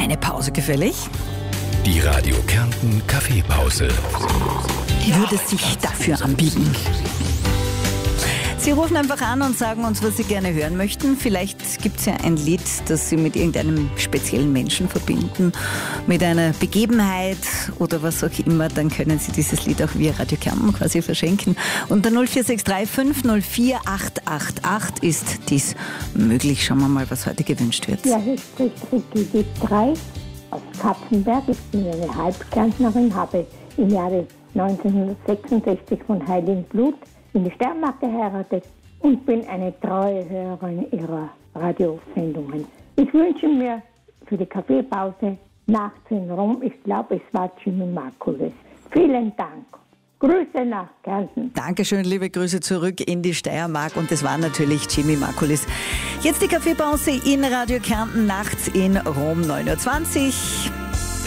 eine Pause gefällig? Die Radio Kärnten Kaffeepause. Würde sich dafür anbieten. Sie rufen einfach an und sagen uns, was Sie gerne hören möchten. Vielleicht gibt es ja ein Lied, das Sie mit irgendeinem speziellen Menschen verbinden, mit einer Begebenheit oder was auch immer. Dann können Sie dieses Lied auch via Radio Kärnten quasi verschenken. Unter 0463 504 888 ist dies möglich. Schauen wir mal, was heute gewünscht wird. Ja, hier spricht Ricky D3 aus Kapfenberg. Ich bin eine Halbkärntnerin, habe im Jahre 1966 von Heiligen Blut in die Steiermark geheiratet und bin eine treue Hörerin ihrer Radiosendungen. Ich wünsche mir für die Kaffeepause nachts in Rom, ich glaube, es war Jimmy Markulis. Vielen Dank. Grüße nach Kärnten. Dankeschön, liebe Grüße zurück in die Steiermark und es war natürlich Jimmy Markulis. Jetzt die Kaffeepause in Radio Kärnten, nachts in Rom, 9:20 Uhr.